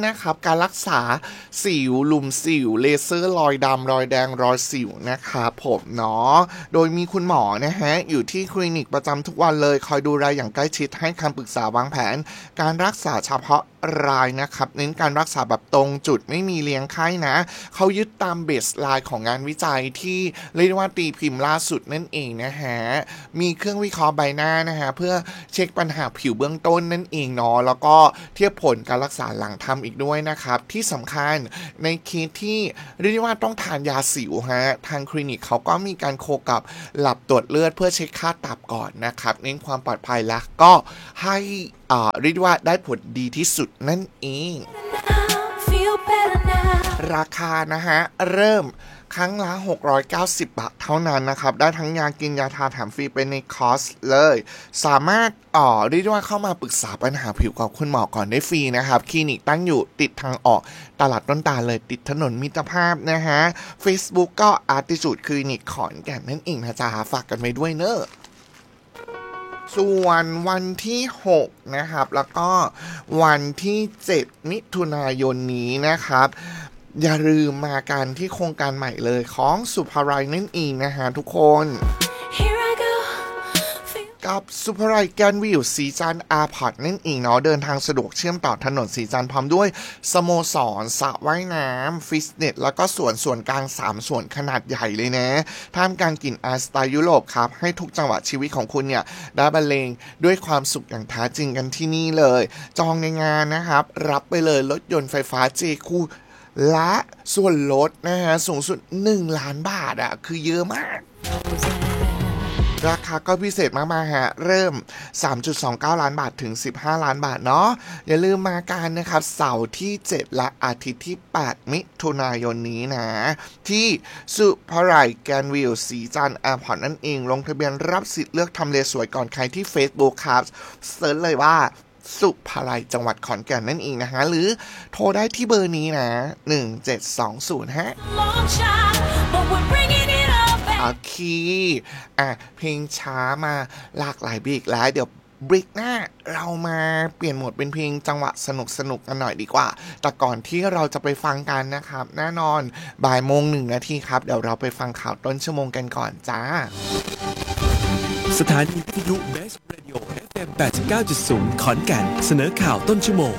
นะครับการรักษาสิวหลุมสิวเลเซอร์รอยดำรอยแดงรอยสิวนะครับผมเนาะโดยมีคุณหมอนะฮะอยู่ที่คลินิกประจำทุกวันเลยคอยดูแลอย่างใกล้ชิดให้คำปรึกษาวางแผนการรักษาเฉพาะรายนะครับเน้นการรักษาแบบตรงจุดไม่มีเลี้ยงไข้นะเขายึดตามเบสไลน์ของงานวิจัยที่เรียกว่าตีพิมพ์ล่าสุดนั่นเองนะฮะมีเครื่องวิเคราะห์ใบหน้านะฮะเพื่อเช็คปัญหาผิวเบื้องต้นนั่นเองเนาะแล้วก็เทียบผลการรักษาหลังทำอีกด้วยนะครับที่สำคัญในเคสที่เรียกว่าต้องทานยาสิวฮะทางคลินิกเขาก็มีการโคกับหลับตรวจเลือดเพื่อเช็คค่าตับก่อนนะครับเน้นความปลอดภัยและก็ให้เรียกว่าได้ผลดีที่สุดนั่นเองราคานะฮะเริ่มครั้งละ690 บาทเท่านั้นนะครับได้ทั้งยากินยาทาแถมฟรีไปในคอร์สเลยสามารถเรียกว่าเข้ามาปรึกษาปัญหาผิวกับคุณหมอก่อนได้ฟรีนะครับคลินิกตั้งอยู่ติดทางออกตลาดต้นตาลเลยติดถนนมิตรภาพนะฮะ Facebook ก็ Artitude คลินิกขอนแก่นนั่นเองนะจ๊ะฝากกันไว้ด้วยเนอะส่วนวันที่6นะครับแล้วก็วันที่7มิถุนายนนี้นะครับอย่าลืมมากันที่โครงการใหม่เลยของสุภาลัยนั่นเองนะฮะทุกคนกับสุภาลัยแกรนด์วิวสีจันทร์อาร์พอร์ตนั่นเองเนาะเดินทางสะดวกเชื่อมต่อถนนสีจันทร์พร้อมด้วยสโมสรสระว่ายน้ำฟิตเนสแล้วก็ส่วนกลาง3ส่วนขนาดใหญ่เลยนะท่ามกลางกลิ่นอายสไตล์ยุโรปครับให้ทุกจังหวะชีวิตของคุณเนี่ยได้บรรเลงด้วยความสุขอย่างแท้จริงกันที่นี่เลยจองในงานนะครับรับไปเลยรถยนต์ไฟฟ้าเจคูและส่วนลดนะฮะสูงสุด1 ล้านบาทอ่ะคือเยอะมากราคาก็พิเศษมากๆฮะเริ่ม 3.29 ล้านบาทถึง15ล้านบาทเนาะอย่าลืมมากันนะครับเสาร์ที่7และอาทิตย์ที่8มิถุนายนนี้นะที่สุภาลัยแกรนด์วิวสีจันทร์แอร์พอร์ตนั่นเองลงทะเบียนรับสิทธิ์เลือกทำเลสวยก่อนใครที่ Facebook ครับเซิร์ชเลยว่าสุภาลัยจังหวัดขอนแก่นนั่นเองนะฮะหรือโทรได้ที่เบอร์นี้นะ1720ฮะโอเคเพลงช้ามาหลากหลายเบรกแล้วเดี๋ยวเบรกหน้าเรามาเปลี่ยนโหมดเป็นเพลงจังหวะสนุกกันหน่อยดีกว่าแต่ก่อนที่เราจะไปฟังกันนะครับแน่นอนบ่ายโมง1 นาทีครับเดี๋ยวเราไปฟังข่าวต้นชั่วโมงกันก่อนจ้าสถานีวิทยุ Best Radio FM 89.0 ขอนแก่นเสนอข่าวต้นชั่วโมง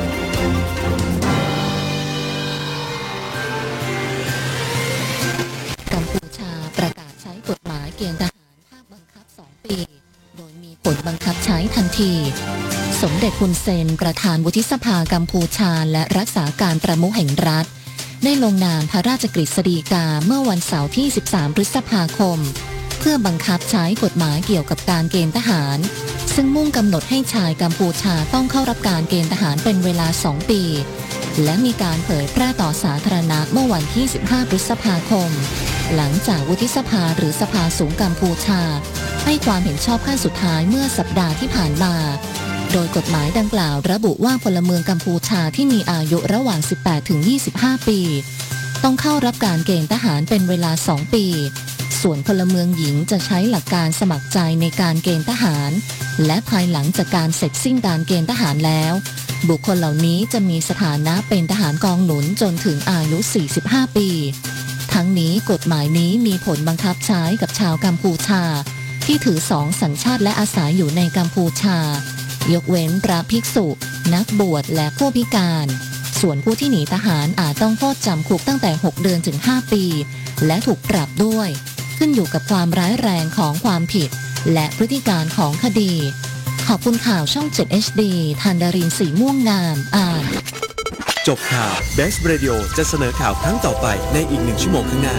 กัมพูชาประกาศใช้กฎหมายเกณฑ์ทหารภาคบังคับ2 ปีโดยมีผลบังคับใช้ทันทีสมเด็จฮุนเซนประธานวุฒิสภากัมพูชาและรักษาการประมุขแห่งรัฐได้ลงนามพระราชกฤษฎีกาเมื่อวันเสาร์ที่13 พฤษภาคมเพื่อบังคับใช้กฎหมายเกี่ยวกับการเกณฑ์ทหารซึ่งมุ่งกำหนดให้ชายกัมพูชาต้องเข้ารับการเกณฑ์ทหารเป็นเวลา2 ปีและมีการเผยแพร่ต่อสาธารณะเมื่อวันที่15 พฤษภาคมหลังจากวุฒิสภาหรือสภาสูงกัมพูชาให้ความเห็นชอบขั้นสุดท้ายเมื่อสัปดาห์ที่ผ่านมาโดยกฎหมายดังกล่าวระบุว่าพลเมืองกัมพูชาที่มีอายุระหว่าง 18-25 ปีต้องเข้ารับการเกณฑ์ทหารเป็นเวลา2 ปีส่วนพลเมืองหญิงจะใช้หลักการสมัครใจในการเกณฑ์ทหารและภายหลังจากการเสร็จสิ้นการเกณฑ์ทหารแล้วบุคคลเหล่านี้จะมีสถานะเป็นทหารกองหนุนจนถึงอายุ 45 ปีทั้งนี้กฎหมายนี้มีผลบังคับใช้กับชาวกัมพูชาที่ถือ2 สัญชาติและอาศัยอยู่ในกัมพูชายกเว้นพระภิกษุนักบวชและผู้พิการส่วนผู้ที่หนีทหารอาจต้องโทษจำคุกตั้งแต่6 เดือนถึง 5 ปีและถูกปรับด้วยขึ้นอยู่กับความร้ายแรงของความผิดและพฤติการของคดีขอบคุณข่าวช่อง 7 HD ธันดารินสีม่วงงามอ่านจบข่าว Best Radio จะเสนอข่าวครั้งต่อไปในอีก1 ชั่วโมงข้างหน้า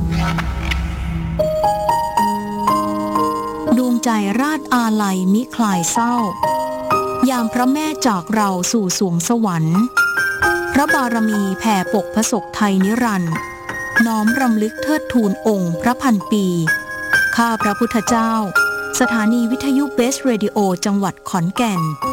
ดวงใจราชอาลัยมิคลายเศร้ายามพระแม่จากเราสู่สวงสวรรค์พระบารมีแผ่ปกพระศกไทยนิรันดร์น้อมรำลึกเทิดทูนองค์พระพันปีข้าพระพุทธเจ้าสถานีวิทยุเบสเรดิโอจังหวัดขอนแก่น